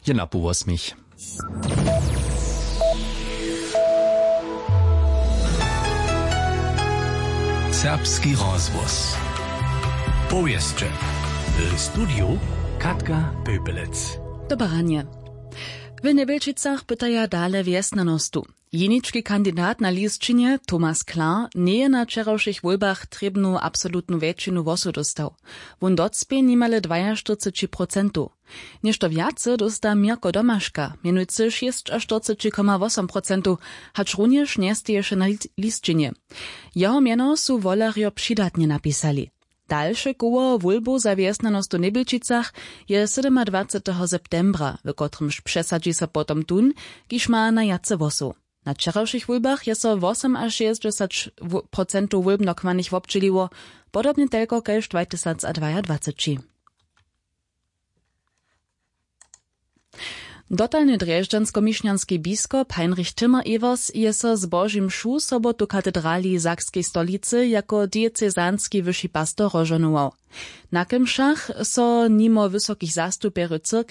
Jena powóz mich. Serbski rozvoz. Powieście. W studiu Katka Pöpelec. Dobranie. W Nebelčicach pytaja dale wjesnanostu. Jenički kandidat na listčinie, Thomas Klar, nie na wczorajszych wolbach trebnu absolutnu většinu głosu dostał. Won docpie nimale 42%. Nešto wjace dosta Mirko Domaszka, mianujcy 46,8%, hacz również nie steješe na listčinie. Jeho miano su wolarjo přidatnie napisali. Dalsze koło wolbu za wjesnanost w Nebelčicach je 27. septembra, w kotrymż przesadzi se potom tun, kiż ma na jace wosu. Na wczorajszych wolbach je so 8,60% wolbnokwanych wobczyliło, podobnie tylko kaž 2022. Dotalny dreždżansko-mišňanski biskop Heinrich Timmer-Evers je so z Božim mšu sobotu katedrali Sakskiej stolicy jako diecezanski wyższy pastor rozžonował. Na kemšach so nimo wysokich zastupjerów